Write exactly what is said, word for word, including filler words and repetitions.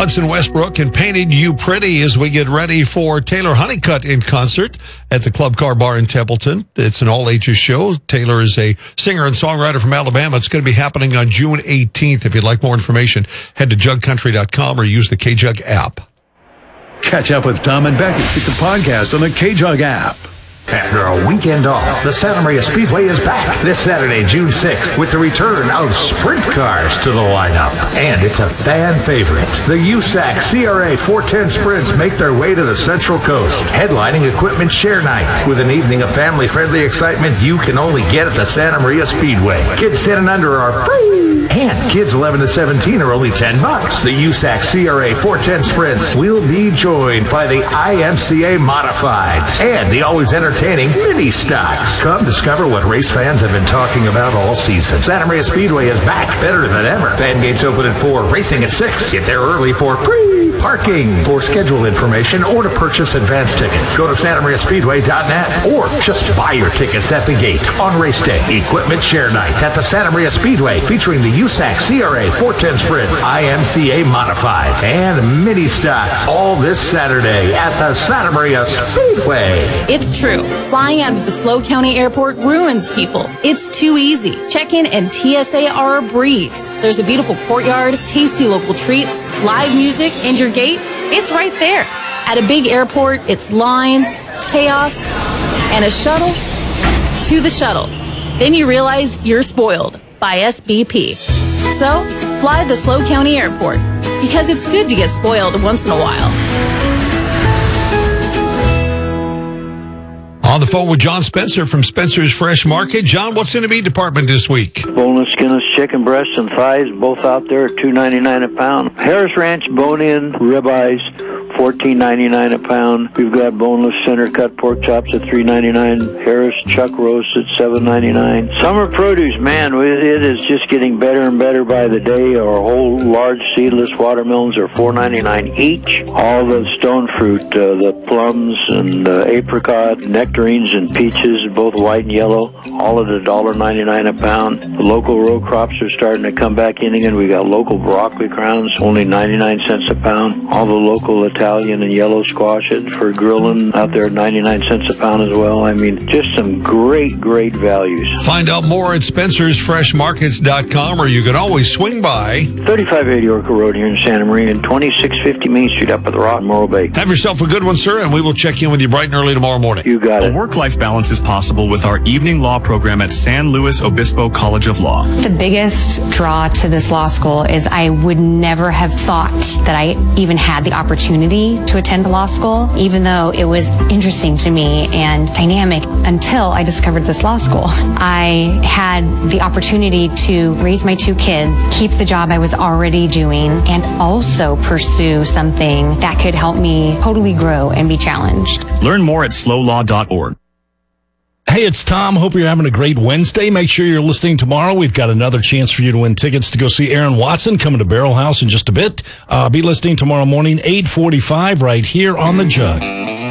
Hudson Westbrook and Painted You Pretty as we get ready for Taylor Honeycutt in concert at the Club Car Bar in Templeton. It's an all-ages show. Taylor is a singer and songwriter from Alabama. It's going to be happening on June eighteenth. If you'd like more information, head to jug country dot com or use the K-Jug app. Catch up with Tom and Becky with the podcast on the K-Jug app. After a weekend off, the Santa Maria Speedway is back this Saturday, June sixth, with the return of sprint cars to the lineup. And it's a fan favorite. The U S A C C R A four ten Sprints make their way to the Central Coast, headlining Equipment Share Night, with an evening of family-friendly excitement you can only get at the Santa Maria Speedway. Kids ten and under are free, and kids eleven to seventeen are only ten bucks. The U S A C C R A four ten Sprints will be joined by the I M C A Modifieds and the always entertaining mini stocks. Come discover what race fans have been talking about all season. Santa Maria Speedway is back better than ever. Fan gates open at four, racing at six. Get there early for free parking. For schedule information or to purchase advance tickets, go to santa maria speedway dot net or just buy your tickets at the gate on race day. Equipment Share Night at the Santa Maria Speedway, featuring the U S A C C R A four ten Sprints, I M C A Modified, and mini stocks all this Saturday at the Santa Maria Speedway. It's true. Flying out of the SLO County Airport ruins people. It's too easy. Check-in and T S A are a breeze. There's a beautiful courtyard, tasty local treats, live music, and your gate, it's right there. At a big airport, it's lines, chaos, and a shuttle to the shuttle. Then you realize you're spoiled by S B P. So, fly the SLO County Airport, because it's good to get spoiled once in a while. On the phone with John Spencer from Spencer's Fresh Market. John, what's in the meat department this week? Boneless, skinless chicken breasts and thighs, both out there at two ninety-nine a pound. Harris Ranch bone-in ribeyes, fourteen ninety-nine a pound. We've got boneless center cut pork chops at three ninety-nine. Harris chuck roast at seven ninety-nine. Summer produce, man, it is just getting better and better by the day. Our whole large seedless watermelons are four ninety-nine each. All the stone fruit, uh, the plums and uh, apricot, nectarines and peaches, both white and yellow, all at one dollar ninety-nine a pound. The local row crops are starting to come back in again. We got local broccoli crowns, only ninety-nine cents a pound. All the local Italian and yellow squash for grilling out there at ninety-nine cents a pound as well. I mean, just some great, great values. Find out more at spencers fresh markets dot com, or you can always swing by thirty-five eighty Orca Road here in Santa Maria and twenty-six fifty Main Street up at the Rock, Morro Bay. Have yourself a good one, sir, and we will check in with you bright and early tomorrow morning. You got it. A work-life balance is possible with our evening law program at San Luis Obispo College of Law. The biggest draw to this law school is I would never have thought that I even had the opportunity to attend law school, even though it was interesting to me and dynamic until I discovered this law school. I had the opportunity to raise my two kids, keep the job I was already doing, and also pursue something that could help me totally grow and be challenged. Learn more at slow law dot org. Hey, it's Tom. Hope you're having a great Wednesday. Make sure you're listening tomorrow. We've got another chance for you to win tickets to go see Aaron Watson coming to Barrel House in just a bit. Uh, be listening tomorrow morning, eight forty-five, right here on The Jug.